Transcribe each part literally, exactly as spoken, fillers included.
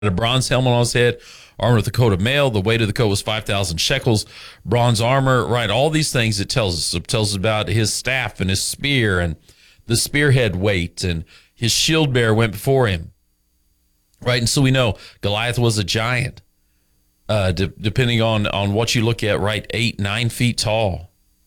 a bronze helmet on his head, armored with a coat of mail. The weight of the coat was five thousand shekels, bronze armor, right? All these things it tells us. It tells us about his staff and his spear and the spearhead weight, and his shield bearer went before him, right? And so we know Goliath was a giant, uh, de- depending on, on what you look at, right? Eight, nine feet tall.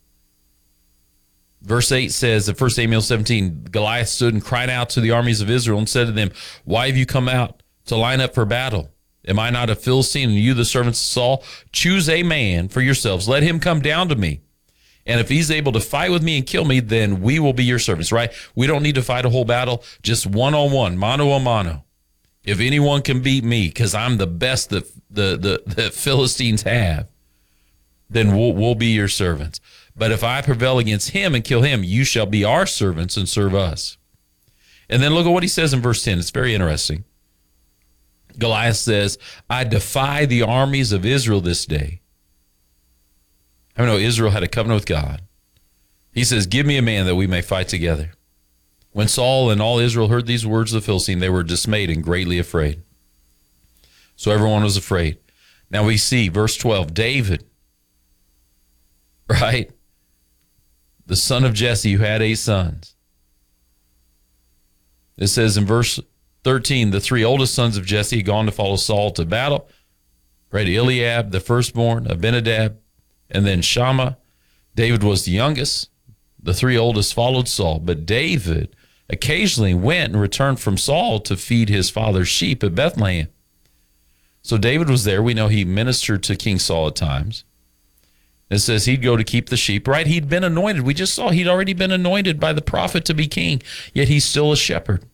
Verse eight says in First Samuel seventeen, Goliath stood and cried out to the armies of Israel and said to them, why have you come out to line up for battle? Am I not a Philistine, and you the servants of Saul? Choose a man for yourselves. Let him come down to me. And if he's able to fight with me and kill me, then we will be your servants, right? We don't need to fight a whole battle, just one-on-one, mano a mano. If anyone can beat me, because I'm the best that the, the, the Philistines have, then we'll, we'll be your servants. But if I prevail against him and kill him, you shall be our servants and serve us. And then look at what he says in verse ten. It's very interesting. Goliath says, I defy the armies of Israel this day. I know Israel had a covenant with God. He says, give me a man that we may fight together. When Saul and all Israel heard these words of the Philistine, they were dismayed and greatly afraid. So everyone was afraid. Now we see verse twelve, David, right? The son of Jesse, who had eight sons. It says in verse thirteen, the three oldest sons of Jesse had gone to follow Saul to battle. Right, Eliab, the firstborn, Abinadab, and then Shammah. David was the youngest. The three oldest followed Saul. But David occasionally went and returned from Saul to feed his father's sheep at Bethlehem. So David was there. We know he ministered to King Saul at times. It says he'd go to keep the sheep, right? He'd been anointed. We just saw he'd already been anointed by the prophet to be king, yet he's still a shepherd.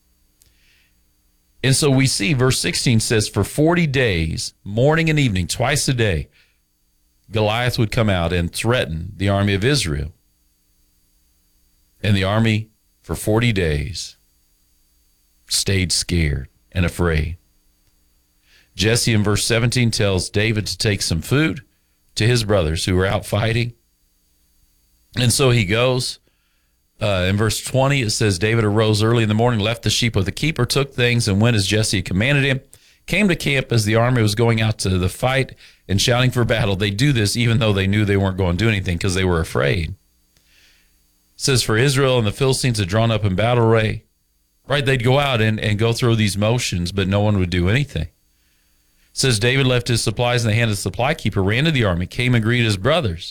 And so we see verse sixteen says, for forty days, morning and evening, twice a day, Goliath would come out and threaten the army of Israel. And the army, for forty days, stayed scared and afraid. Jesse in verse seventeen tells David to take some food to his brothers who were out fighting. And so he goes. Uh, in verse twenty, it says, David arose early in the morning, left the sheep with the keeper, took things, and went as Jesse had commanded him, came to camp as the army was going out to the fight and shouting for battle. They do this even though they knew they weren't going to do anything because they were afraid. It says, for Israel and the Philistines had drawn up in battle array. Right, they'd go out and, and go through these motions, but no one would do anything. It says, David left his supplies in the hand of the supply keeper, ran to the army, came and greeted his brothers,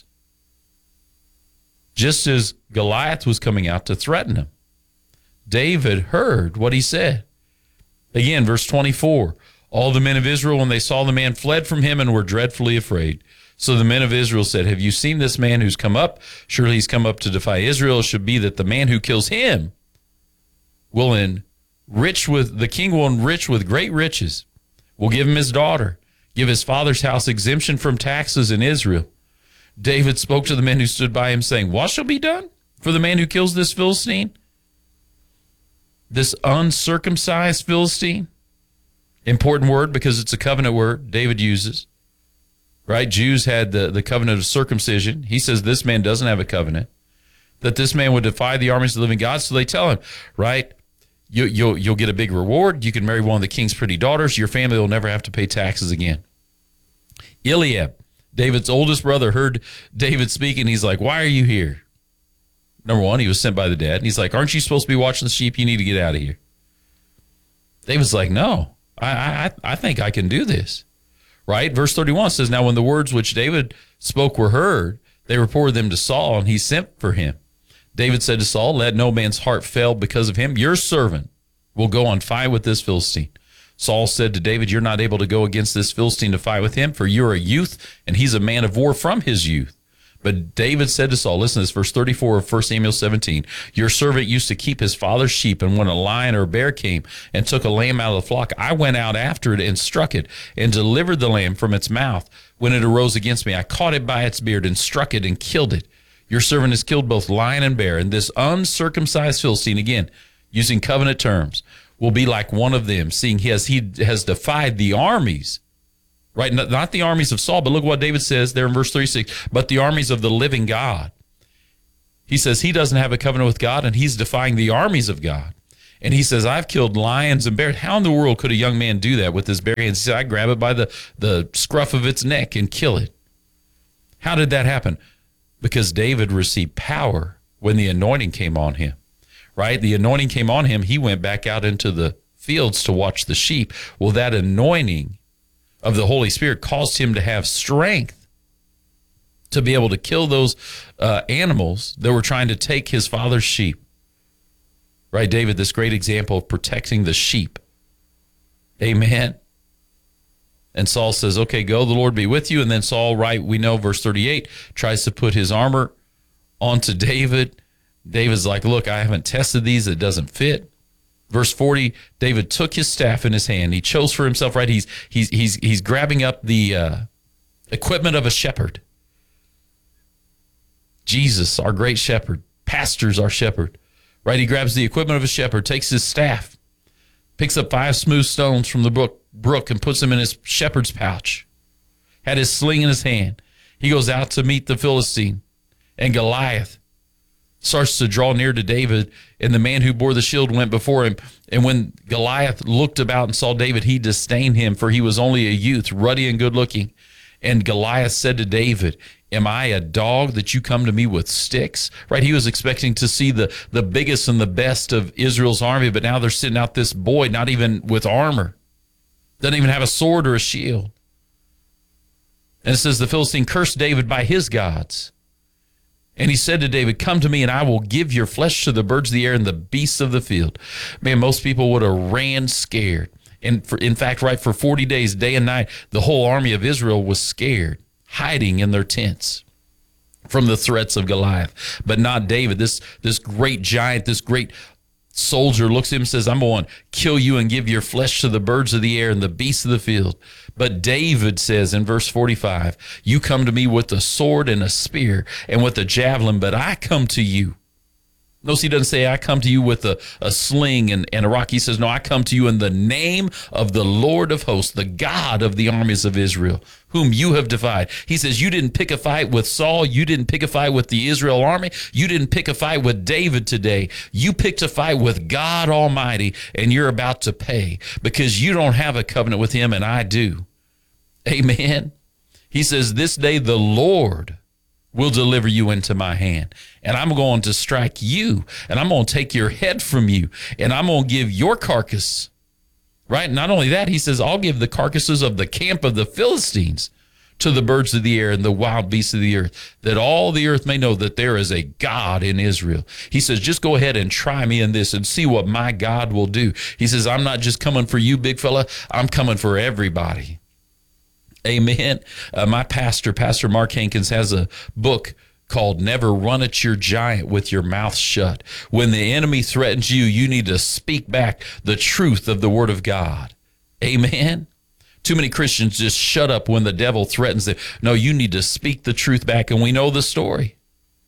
just as Goliath was coming out to threaten him. David heard what he said. Again, verse twenty-four, all the men of Israel, when they saw the man, fled from him and were dreadfully afraid. So the men of Israel said, have you seen this man who's come up? Surely he's come up to defy Israel. It should be that the man who kills him will enrich with, the king will enrich with great riches, will give him his daughter, give his father's house exemption from taxes in Israel. David spoke to the men who stood by him, saying, what shall be done for the man who kills this Philistine? This uncircumcised Philistine? Important word because it's a covenant word David uses. Right? Jews had the, the covenant of circumcision. He says this man doesn't have a covenant. That this man would defy the armies of the living God. So they tell him, right, you, you'll, you'll get a big reward. You can marry one of the king's pretty daughters. Your family will never have to pay taxes again. Eliab, David's oldest brother, heard David speaking. He's like, why are you here? Number one, he was sent by the dad. And he's like, aren't you supposed to be watching the sheep? You need to get out of here. David's like, no, I, I, I think I can do this. Right? Verse thirty-one says, now when the words which David spoke were heard, they reported them to Saul, and he sent for him. David said to Saul, let no man's heart fail because of him. Your servant will go on fight with this Philistine. Saul said to David, you're not able to go against this Philistine to fight with him, for you're a youth, and he's a man of war from his youth. But David said to Saul, listen to this, verse thirty-four of First Samuel seventeen, your servant used to keep his father's sheep, and when a lion or a bear came and took a lamb out of the flock, I went out after it and struck it and delivered the lamb from its mouth. When it arose against me, I caught it by its beard and struck it and killed it. Your servant has killed both lion and bear, and this uncircumcised Philistine, again, using covenant terms, will be like one of them, seeing he has, he has defied the armies, right? Not, not the armies of Saul, but look what David says there in verse thirty-six, but the armies of the living God. He says he doesn't have a covenant with God, and he's defying the armies of God. And he says, I've killed lions and bears. How in the world could a young man do that with his bare hands? He said, I grab it by the, the scruff of its neck and kill it. How did that happen? Because David received power when the anointing came on him, right? The anointing came on him. He went back out into the fields to watch the sheep. Well, that anointing of the Holy Spirit caused him to have strength to be able to kill those uh, animals that were trying to take his father's sheep. Right, David, this great example of protecting the sheep. Amen. And Saul says, okay, go, the Lord be with you. And then Saul, right, we know, verse thirty-eight, tries to put his armor onto David. David's like, look, I haven't tested these. It doesn't fit. Verse forty, David took his staff in his hand. He chose for himself, right? He's he's he's he's grabbing up the uh, equipment of a shepherd. Jesus, our great shepherd, pastors our shepherd. Right, he grabs the equipment of a shepherd, takes his staff, picks up five smooth stones from the brook, brook and puts them in his shepherd's pouch. Had his sling in his hand. He goes out to meet the Philistine, and Goliath starts to draw near to David, and the man who bore the shield went before him. And when Goliath looked about and saw David, he disdained him, for he was only a youth, ruddy and good-looking. And Goliath said to David, am I a dog that you come to me with sticks? Right? He was expecting to see the, the biggest and the best of Israel's army, but now they're sitting out this boy, not even with armor. Doesn't even have a sword or a shield. And it says the Philistine cursed David by his gods. And he said to David, come to me and I will give your flesh to the birds of the air and the beasts of the field. Man, most people would have ran scared. And for, in fact, right, for forty days, day and night, the whole army of Israel was scared, hiding in their tents from the threats of Goliath. But not David. This, this great giant, this great soldier looks at him and says, I'm going to kill you and give your flesh to the birds of the air and the beasts of the field. But David says in verse forty-five, you come to me with a sword and a spear and with a javelin, but I come to you. Notice he doesn't say, I come to you with a, a sling and, and a rock. He says, no, I come to you in the name of the Lord of hosts, the God of the armies of Israel, whom you have defied. He says, you didn't pick a fight with Saul. You didn't pick a fight with the Israel army. You didn't pick a fight with David today. You picked a fight with God Almighty, and you're about to pay because you don't have a covenant with him, and I do. Amen. He says, this day the Lord will deliver you into my hand, and I'm going to strike you, and I'm going to take your head from you, and I'm going to give your carcass, right? Not only that, he says, I'll give the carcasses of the camp of the Philistines to the birds of the air and the wild beasts of the earth, that all the earth may know that there is a God in Israel. He says, just go ahead and try me in this and see what my God will do. He says, I'm not just coming for you, big fella. I'm coming for everybody. Amen. Uh, my pastor, Pastor Mark Hankins, has a book called Never Run at Your Giant with Your Mouth Shut. When the enemy threatens you, you need to speak back the truth of the Word of God. Amen. Too many Christians just shut up when the devil threatens them. No, you need to speak the truth back, and we know the story.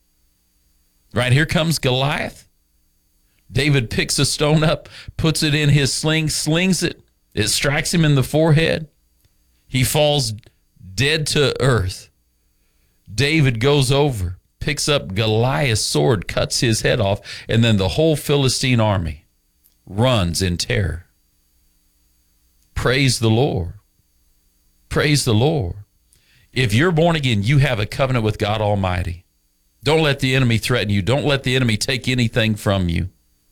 Right, here comes Goliath. David picks a stone up, puts it in his sling, slings it. It strikes him in the forehead. He falls dead to earth. David goes over, picks up Goliath's sword, cuts his head off, and then the whole Philistine army runs in terror. Praise the Lord. Praise the Lord. If you're born again, you have a covenant with God Almighty. Don't let the enemy threaten you. Don't let the enemy take anything from you.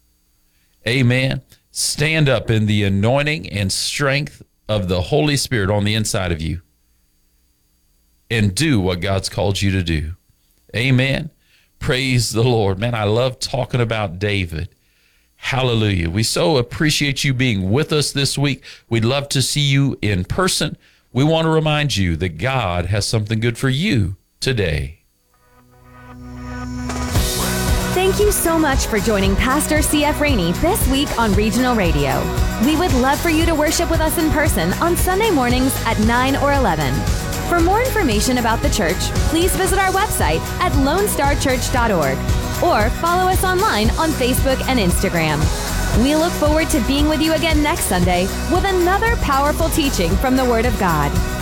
Amen. Stand up in the anointing and strength of the Holy Spirit on the inside of you and do what God's called you to do. Amen. Praise the Lord. Man, I love talking about David. Hallelujah. We so appreciate you being with us this week. We'd love to see you in person. We want to remind you that God has something good for you today. Thank you so much for joining Pastor C F Rainey this week on Regional Radio. We would love for you to worship with us in person on Sunday mornings at nine or eleven. For more information about the church, please visit our website at lone star church dot org or follow us online on Facebook and Instagram. We look forward to being with you again next Sunday with another powerful teaching from the Word of God.